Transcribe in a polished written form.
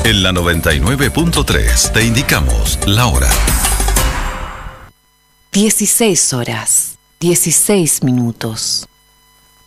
En la 99.3 te indicamos la hora. 16 horas, 16 minutos.